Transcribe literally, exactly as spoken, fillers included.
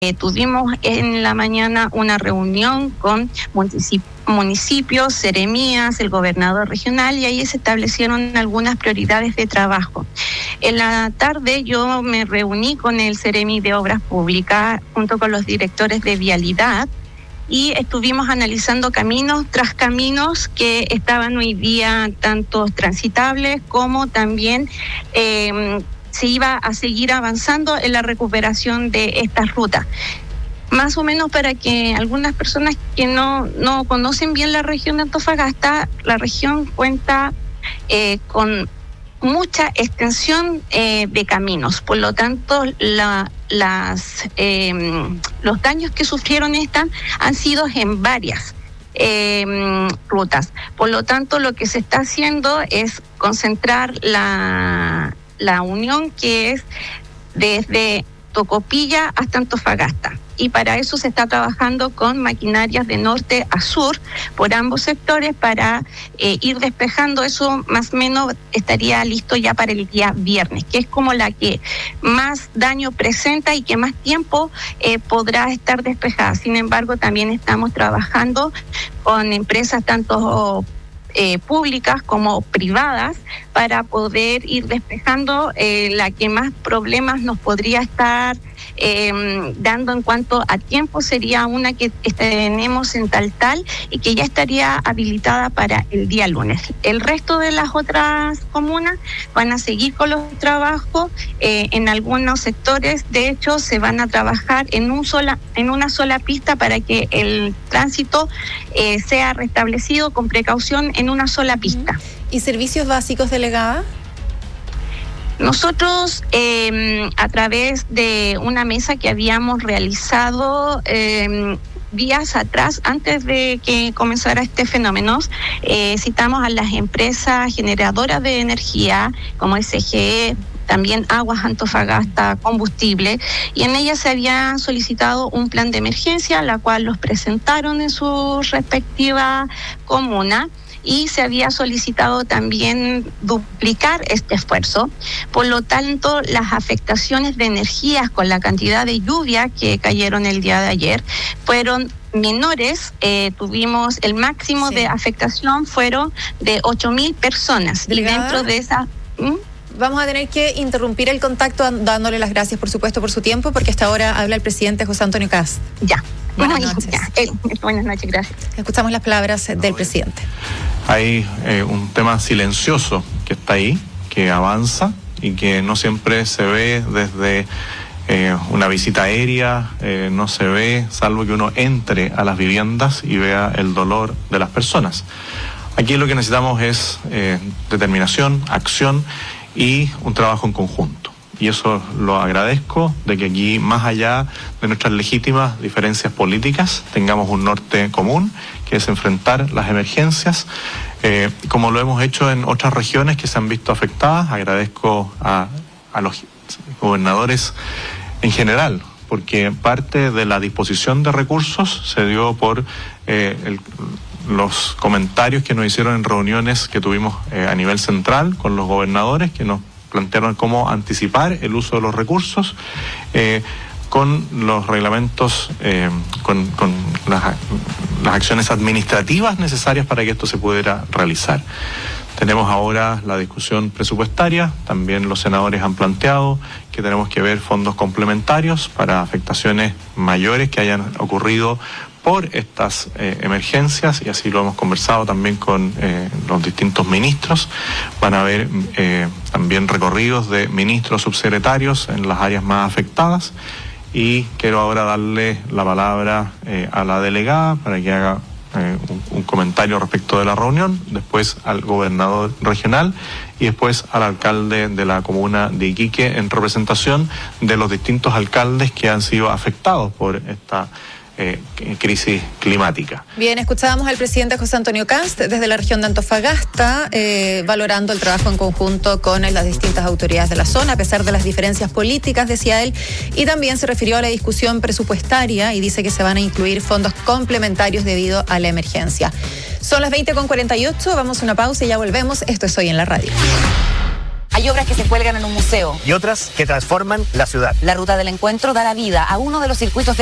Eh, tuvimos en la mañana una reunión con municipios, municipios, seremías, el gobernador regional, y ahí se establecieron algunas prioridades de trabajo. En la tarde yo me reuní con el Seremi de Obras Públicas junto con los directores de Vialidad y estuvimos analizando caminos tras caminos que estaban hoy día tanto transitables como también eh, se iba a seguir avanzando en la recuperación de estas rutas. Más o menos para que algunas personas que no, no conocen bien la región de Antofagasta, la región cuenta eh, con mucha extensión eh, de caminos. Por lo tanto, la, las, eh, los daños que sufrieron estas han sido en varias eh, rutas. Por lo tanto, lo que se está haciendo es concentrar la... la unión que es desde Tocopilla hasta Antofagasta. Y para eso se está trabajando con maquinarias de norte a sur por ambos sectores para eh, ir despejando. Eso más o menos estaría listo ya para el día viernes, que es como la que más daño presenta y que más tiempo eh, podrá estar despejada. Sin embargo, también estamos trabajando con empresas tanto Eh, públicas como privadas para poder ir despejando eh, la que más problemas nos podría estar eh, dando en cuanto a tiempo. Sería una que tenemos en Taltal y que ya estaría habilitada para el día lunes. El resto de las otras comunas van a seguir con los trabajos eh, en algunos sectores. De hecho, se van a trabajar en un sola en una sola pista para que el tránsito eh, sea restablecido con precaución en una sola pista. ¿Y servicios básicos, delegada? Nosotros, eh, a través de una mesa que habíamos realizado eh, días atrás, antes de que comenzara este fenómeno, eh, citamos a las empresas generadoras de energía, como S G E, también Aguas Antofagasta, Combustible, y en ella se había solicitado un plan de emergencia, la cual los presentaron en su respectiva comuna, y se había solicitado también duplicar este esfuerzo. Por lo tanto, las afectaciones de energías con la cantidad de lluvia que cayeron el día de ayer fueron menores. Eh, tuvimos el máximo sí. de afectación fueron de ocho mil personas. ¿Delegada? Y dentro de esa... ¿Mm? Vamos a tener que interrumpir el contacto dándole las gracias, por supuesto, por su tiempo, porque hasta ahora habla el presidente José Antonio Kast. Ya. Buenas noches. Ya. Eh, buenas noches, gracias. Escuchamos las palabras del presidente. Hay eh, un tema silencioso que está ahí, que avanza y que no siempre se ve desde eh, una visita aérea, eh, no se ve salvo que uno entre a las viviendas y vea el dolor de las personas. Aquí lo que necesitamos es eh, determinación, acción y un trabajo en conjunto. Y eso lo agradezco, de que aquí, más allá de nuestras legítimas diferencias políticas, tengamos un norte común, que es enfrentar las emergencias, eh, como lo hemos hecho en otras regiones que se han visto afectadas. Agradezco a, a los gobernadores en general, porque parte de la disposición de recursos se dio por eh, el, los comentarios que nos hicieron en reuniones que tuvimos eh, a nivel central con los gobernadores, que nos plantearon cómo anticipar el uso de los recursos eh, con los reglamentos, eh, con, con las, las acciones administrativas necesarias para que esto se pudiera realizar. Tenemos ahora la discusión presupuestaria, también los senadores han planteado que tenemos que ver fondos complementarios para afectaciones mayores que hayan ocurrido por estas eh, emergencias, y así lo hemos conversado también con eh, los distintos ministros. Van a haber eh, también recorridos de ministros subsecretarios en las áreas más afectadas, y quiero ahora darle la palabra eh, a la delegada para que haga eh, un, un comentario respecto de la reunión, después al gobernador regional y después al alcalde de la comuna de Iquique, en representación de los distintos alcaldes que han sido afectados por esta Eh, crisis climática. Bien, escuchábamos al presidente José Antonio Kast desde la región de Antofagasta, eh, valorando el trabajo en conjunto con las distintas autoridades de la zona, a pesar de las diferencias políticas, decía él, y también se refirió a la discusión presupuestaria y dice que se van a incluir fondos complementarios debido a la emergencia. Son las veinte con cuarenta y ocho, vamos a una pausa y ya volvemos. Esto es Hoy en la Radio. Hay obras que se cuelgan en un museo. Y otras que transforman la ciudad. La Ruta del Encuentro dará vida a uno de los circuitos de